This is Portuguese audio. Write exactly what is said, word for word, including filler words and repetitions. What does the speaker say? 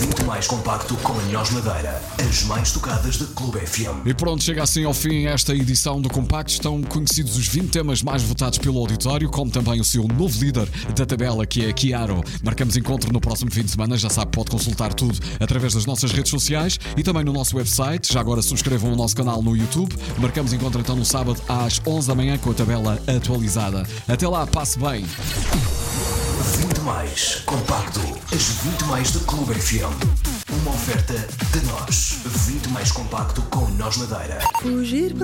vinte mais compacto com a Nós Madeira. As mais tocadas da Clube F M. E pronto, chega assim ao fim esta edição do Compacto. Estão conhecidos os vinte temas mais votados pelo auditório, como também o seu novo líder da tabela, que é a Chiaro. Marcamos encontro no próximo fim de semana. Já sabe, pode consultar tudo através das nossas redes sociais e também no nosso website. Já agora subscrevam o nosso canal no YouTube. Marcamos encontro então no sábado às onze da manhã com a tabela atualizada. Até lá, passe bem. vinte mais compacto. As vinte mais da Clube F M. Uma oferta de nós. vinte mais compacto com Nós Madeira. Fugir